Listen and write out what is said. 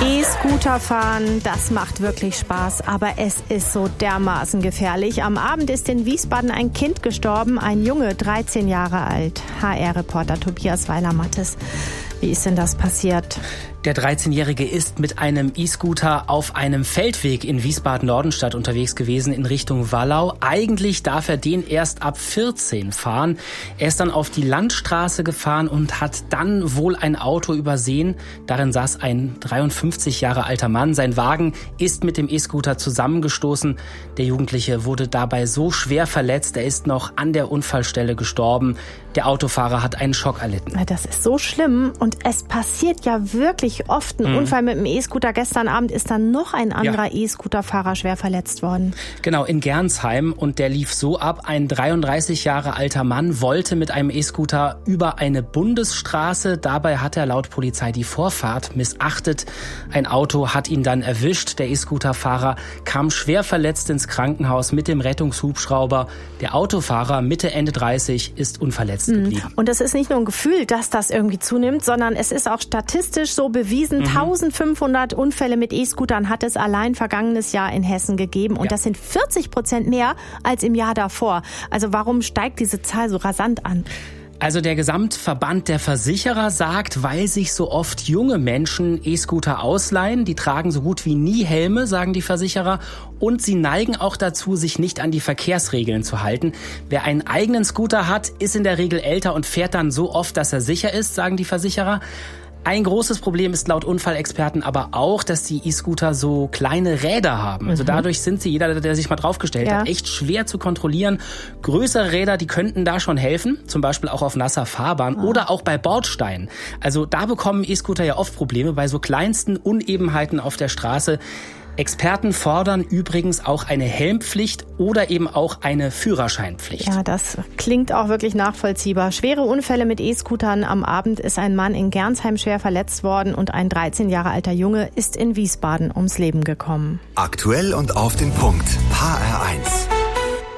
E-Scooter fahren, das macht wirklich Spaß, aber es ist so dermaßen gefährlich. Am Abend ist in Wiesbaden ein Kind gestorben, ein Junge, 13 Jahre alt. HR-Reporter Tobias Weiler-Mattes. Wie ist denn das passiert? Der 13-Jährige ist mit einem E-Scooter auf einem Feldweg in Wiesbaden-Nordenstadt unterwegs gewesen in Richtung Wallau. Eigentlich darf er den erst ab 14 fahren. Er ist dann auf die Landstraße gefahren und hat dann wohl ein Auto übersehen. Darin saß ein 53 Jahre alter Mann. Sein Wagen ist mit dem E-Scooter zusammengestoßen. Der Jugendliche wurde dabei so schwer verletzt, er ist noch an der Unfallstelle gestorben. Der Autofahrer hat einen Schock erlitten. Das ist so schlimm und es passiert ja wirklich oft ein Unfall mit dem E-Scooter. Gestern Abend ist dann noch ein anderer E-Scooter-Fahrer schwer verletzt worden. Genau, in Gernsheim. Und der lief so ab: ein 33 Jahre alter Mann wollte mit einem E-Scooter über eine Bundesstraße. Dabei hat er laut Polizei die Vorfahrt missachtet. Ein Auto hat ihn dann erwischt. Der E-Scooter-Fahrer kam schwer verletzt ins Krankenhaus mit dem Rettungshubschrauber. Der Autofahrer, Mitte, Ende 30, ist unverletzt geblieben. Und es ist nicht nur ein Gefühl, dass das irgendwie zunimmt, sondern es ist auch statistisch so bewiesen. 1500 Unfälle mit E-Scootern hat es allein vergangenes Jahr in Hessen gegeben. Und das sind 40% mehr als im Jahr davor. Also warum steigt diese Zahl so rasant an? Also der Gesamtverband der Versicherer sagt, weil sich so oft junge Menschen E-Scooter ausleihen, die tragen so gut wie nie Helme, sagen die Versicherer, und sie neigen auch dazu, sich nicht an die Verkehrsregeln zu halten. Wer einen eigenen Scooter hat, ist in der Regel älter und fährt dann so oft, dass er sicher ist, sagen die Versicherer. Ein großes Problem ist laut Unfallexperten aber auch, dass die E-Scooter so kleine Räder haben. Also dadurch sind sie, jeder, der sich mal draufgestellt hat, echt schwer zu kontrollieren. Größere Räder, die könnten da schon helfen, zum Beispiel auch auf nasser Fahrbahn oder auch bei Bordsteinen. Also da bekommen E-Scooter ja oft Probleme bei so kleinsten Unebenheiten auf der Straße. Experten fordern übrigens auch eine Helmpflicht oder eben auch eine Führerscheinpflicht. Ja, das klingt auch wirklich nachvollziehbar. Schwere Unfälle mit E-Scootern. Am Abend ist ein Mann in Gernsheim schwer verletzt worden und ein 13 Jahre alter Junge ist in Wiesbaden ums Leben gekommen. Aktuell und auf den Punkt. HR1.